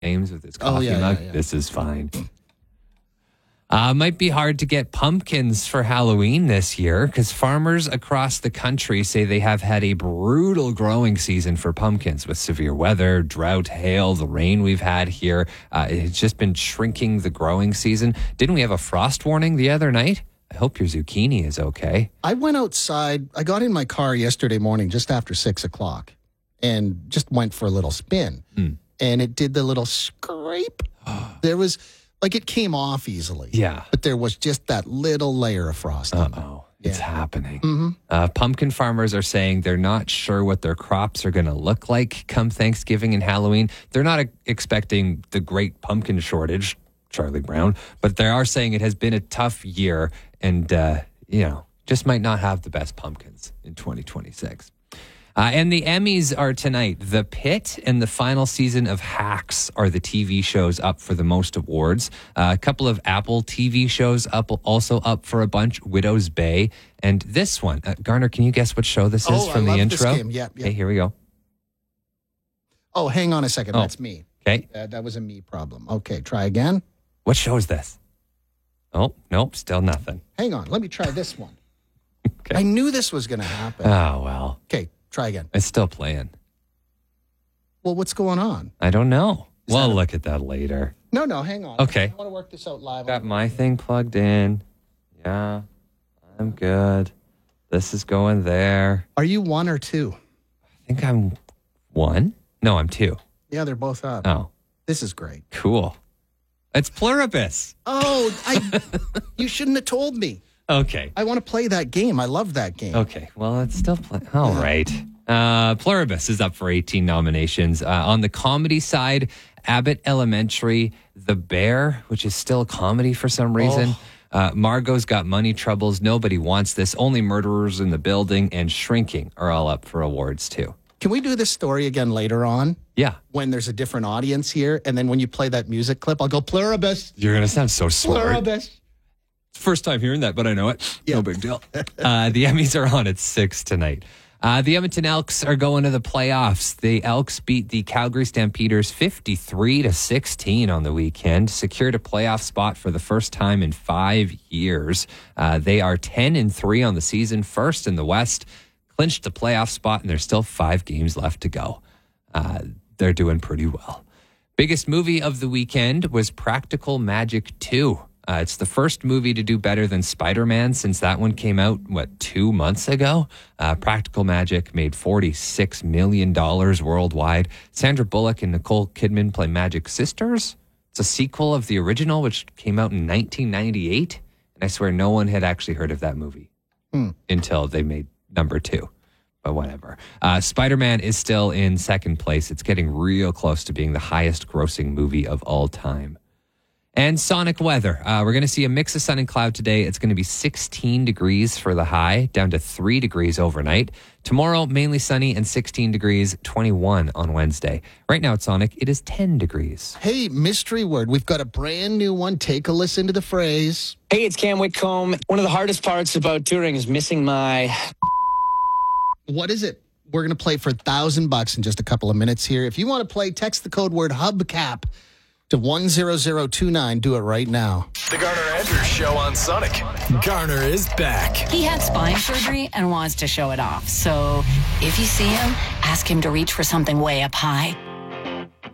James with his coffee mug. Yeah. This is fine. Might be hard to get pumpkins for Halloween this year because farmers across the country say they have had a brutal growing season for pumpkins with severe weather, drought, hail, the rain we've had here. It's just been shrinking the growing season. Didn't we have a frost warning the other night? I hope your zucchini is okay. I went outside. I got in my car yesterday morning just after 6 o'clock and just went for a little spin. And it did the little scrape. There was, like, it came off easily. Yeah. But there was just that little layer of frost. Uh-oh. It's happening. Mm-hmm. Pumpkin farmers are saying they're not sure what their crops are going to look like come Thanksgiving and Halloween. They're not expecting the great pumpkin shortage, Charlie Brown, but they are saying it has been a tough year and, just might not have the best pumpkins in 2026. And the Emmys are tonight. The Pit and the final season of Hacks are the TV shows up for the most awards. A couple of Apple TV shows also up for a bunch. Widow's Bay. And this one, Garner, can you guess what show this is from the intro? This game. Yeah. Okay, here we go. Oh, hang on a second. That's me. Okay. That was a me problem. Okay, try again. What show is this? Oh, nope, still nothing. Hang on. Let me try this one. Okay. I knew this was going to happen. Oh, well. Okay, try again. It's still playing. Well, what's going on? I don't know. We'll look at that later. No, hang on. Okay. I want to work this out live. Got my thing plugged in. Yeah, I'm good. This is going there. Are you 1 or 2? I think I'm 1. No, I'm 2. Yeah, they're both up. Oh, This is great. cool. It's Pluribus. Oh, you shouldn't have told me. Okay. I want to play that game. I love that game. Okay. Well, it's still playing. All right. Pluribus is up for 18 nominations. On the comedy side, Abbott Elementary, The Bear, which is still a comedy for some reason. Margot's Got Money Troubles, Nobody Wants This, Only Murderers in the Building, and Shrinking are all up for awards too. Can we do this story again later on? Yeah. When there's a different audience here, and then when you play that music clip, I'll go Pluribus. You're going to sound so smart. Pluribus. First time hearing that, but I know it. Yeah. No big deal. The Emmys are on at 6 tonight. The Edmonton Elks are going to the playoffs. The Elks beat the Calgary Stampeders 53-16 on the weekend, secured a playoff spot for the first time in 5 years. They are 10-3 on the season, first in the West, clinched the playoff spot, and there's still 5 games left to go. They're doing pretty well. Biggest movie of the weekend was Practical Magic 2. It's the first movie to do better than Spider-Man since that one came out, 2 months ago? Practical Magic made $46 million worldwide. Sandra Bullock and Nicole Kidman play Magic Sisters. It's a sequel of the original, which came out in 1998. And I swear no one had actually heard of that movie until they made number 2. But whatever. Spider-Man is still in second place. It's getting real close to being the highest grossing movie of all time. And Sonic weather. We're going to see a mix of sun and cloud today. It's going to be 16 degrees for the high, down to 3 degrees overnight. Tomorrow, mainly sunny and 16 degrees, 21 on Wednesday. Right now at Sonic, it is 10 degrees. Hey, mystery word. We've got a brand new one. Take a listen to the phrase. Hey, it's Cam Whitcomb. One of the hardest parts about touring is missing my... What is it? We're going to play for $1,000 in just a couple of minutes here. If you want to play, text the code word HUBCAP to 10029. Do it right now. The Garner Andrews Show on Sonic. Garner is back. He had spine surgery and wants to show it off. So if you see him, ask him to reach for something way up high.